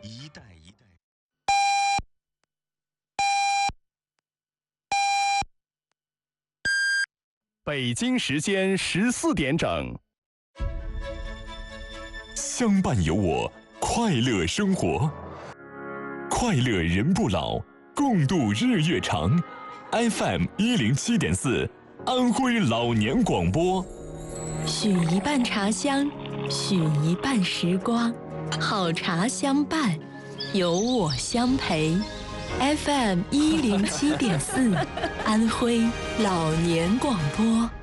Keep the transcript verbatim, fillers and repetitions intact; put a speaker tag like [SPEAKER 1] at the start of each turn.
[SPEAKER 1] 一代一代。
[SPEAKER 2] 北京时间十四点整，
[SPEAKER 3] 相伴有我，快乐生活，快乐人不老，共度日月长。F M 一零七点四，安徽老年广播。
[SPEAKER 4] 许一半茶香，许一半时光，好茶相伴，有我相陪。F M 一零七点四，安徽老年广播。